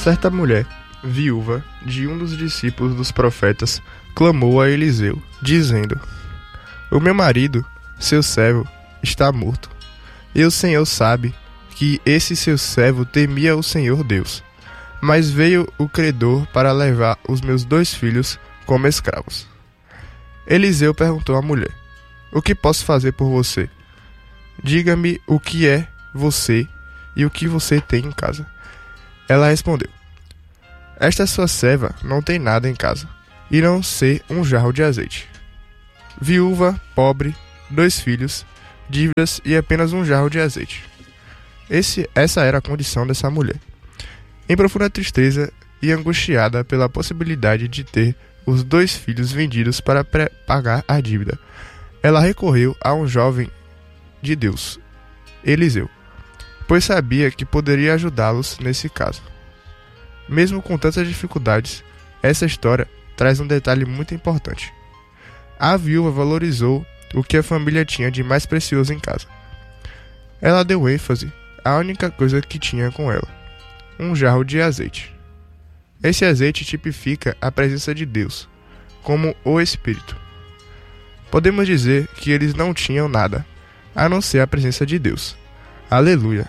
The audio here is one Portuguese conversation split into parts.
Certa mulher, viúva de um dos discípulos dos profetas, clamou a Eliseu, dizendo: O meu marido, seu servo, está morto, e o Senhor sabe que esse seu servo temia o Senhor Deus. Mas veio o credor para levar os meus 2 filhos como escravos. Eliseu perguntou à mulher: O que posso fazer por você? Diga-me o que é você e o que você tem em casa. Ela respondeu: Esta sua serva não tem nada em casa, e não sei um jarro de azeite. Viúva, pobre, 2 filhos, dívidas e apenas um jarro de azeite. Essa era a condição dessa mulher. Em profunda tristeza e angustiada pela possibilidade de ter os 2 filhos vendidos para pagar a dívida, ela recorreu a um jovem de Deus, Eliseu, pois sabia que poderia ajudá-los nesse caso. Mesmo com tantas dificuldades, essa história traz um detalhe muito importante. A viúva valorizou o que a família tinha de mais precioso em casa. Ela deu ênfase à única coisa que tinha com ela: um jarro de azeite. Esse azeite tipifica a presença de Deus, como o Espírito. Podemos dizer que eles não tinham nada, a não ser a presença de Deus. Aleluia!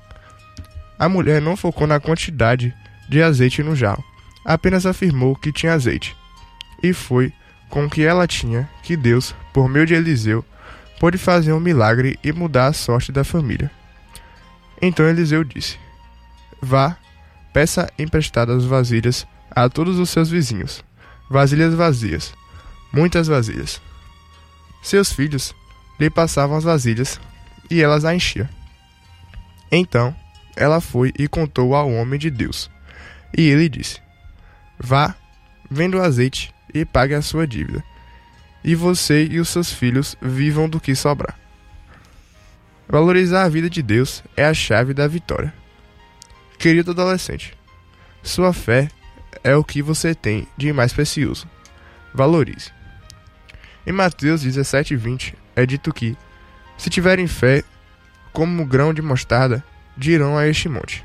A mulher não focou na quantidade de azeite no jarro, apenas afirmou que tinha azeite. E foi com o que ela tinha que Deus, por meio de Eliseu, pôde fazer um milagre e mudar a sorte da família. Então Eliseu disse: Vá, peça emprestadas vasilhas a todos os seus vizinhos, vasilhas vazias, muitas vasilhas. Seus filhos lhe passavam as vasilhas e elas a enchiam. Então ela foi e contou ao homem de Deus, e ele disse: Vá, venda o azeite e pague a sua dívida, e você e os seus filhos vivam do que sobrar. Valorizar a vida de Deus é a chave da vitória. Querido adolescente, sua fé é o que você tem de mais precioso. Valorize. Em Mateus 17:20 é dito que, se tiverem fé como um grão de mostarda, dirão a este monte: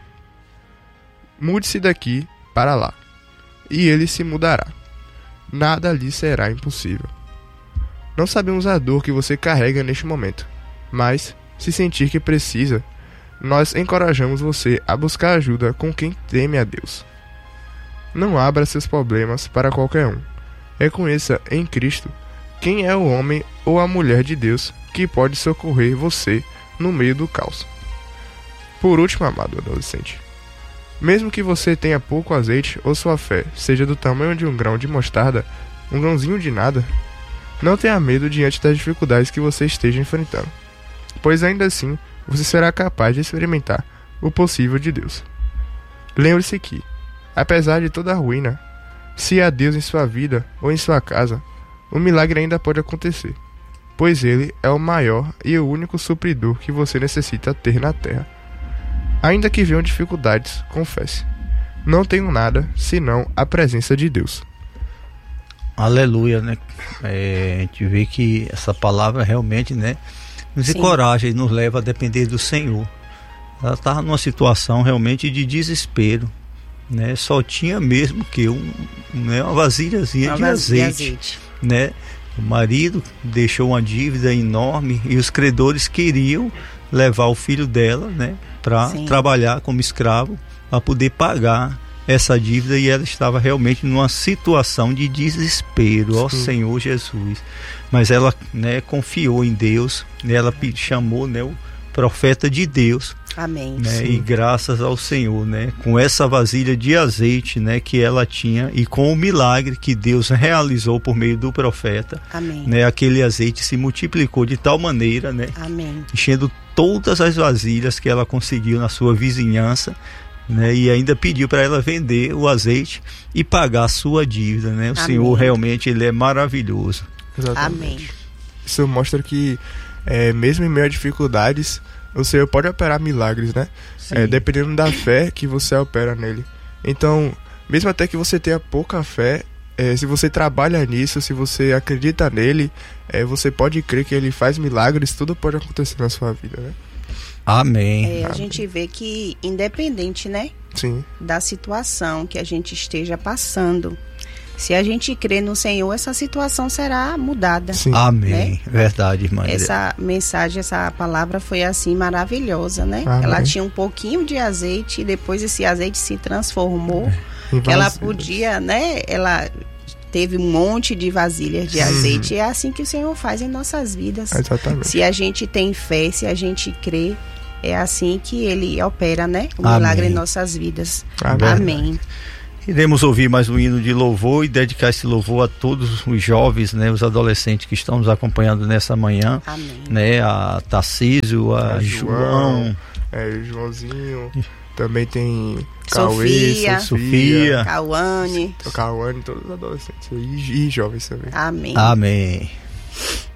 Mude-se daqui para lá, e ele se mudará. Nada lhe será impossível. Não sabemos a dor que você carrega neste momento, mas, se sentir que precisa, nós encorajamos você a buscar ajuda com quem teme a Deus. Não abra seus problemas para qualquer um. Reconheça em Cristo quem é o homem ou a mulher de Deus que pode socorrer você no meio do caos. Por último, amado adolescente, mesmo que você tenha pouco azeite ou sua fé seja do tamanho de um grão de mostarda, um grãozinho de nada, não tenha medo diante das dificuldades que você esteja enfrentando, pois ainda assim você será capaz de experimentar o possível de Deus. Lembre-se que, apesar de toda a ruína, se há Deus em sua vida ou em sua casa, o milagre ainda pode acontecer, pois Ele é o maior e o único supridor que você necessita ter na terra. Ainda que venham dificuldades, confesse: não tenho nada senão a presença de Deus. Aleluia, né? A gente vê que essa palavra realmente, né, nos encoraja e nos leva a depender do Senhor. Ela estava numa situação realmente de desespero, né? Só tinha mesmo que uma vasilhazinha de azeite, né? O marido deixou uma dívida enorme e os credores queriam levar o filho dela, né, para trabalhar como escravo, para poder pagar essa dívida, e ela estava realmente numa situação de desespero, ó Senhor Jesus. Mas ela, né, confiou em Deus, né, ela chamou, né, o profeta de Deus. Amém. Né, e graças ao Senhor, né, com essa vasilha de azeite, né, que ela tinha, e com o milagre que Deus realizou por meio do profeta, amém, né, aquele azeite se multiplicou de tal maneira, né, amém, enchendo todas as vasilhas que ela conseguiu na sua vizinhança, né, e ainda pediu para ela vender o azeite e pagar a sua dívida, né? O amém. Senhor realmente, ele é maravilhoso. Exatamente. Amém. Isso mostra que, mesmo em meio a dificuldades, o Senhor pode operar milagres, né? Dependendo da fé que você opera nele. Então, mesmo até que você tenha pouca fé, se você trabalha nisso, se você acredita nele, você pode crer que ele faz milagres, tudo pode acontecer na sua vida, né? Amém. A gente vê que independente, né, Sim. da situação que a gente esteja passando, se a gente crê no Senhor, essa situação será mudada. Sim. Amém. Né? Verdade, irmã. Essa mensagem, essa palavra foi assim maravilhosa, né? Amém. Ela tinha um pouquinho de azeite e depois esse azeite se transformou. Em Ela vasilhas. podia, né? Ela teve um monte de vasilhas de azeite. E é assim que o Senhor faz em nossas vidas. Exatamente. Se a gente tem fé, se a gente crê, é assim que Ele opera, né? O Amém. milagre em nossas vidas. Amém. Amém. Iremos ouvir mais um hino de louvor e dedicar esse louvor a todos os jovens, né, os adolescentes que estão nos acompanhando nessa manhã, Amém. né, a Tarcísio, a A João, Joãozinho. Também tem Sofia. Cauê, Sofia. Cauane. Cauane, todos os adolescentes e jovens também. Amém. Amém.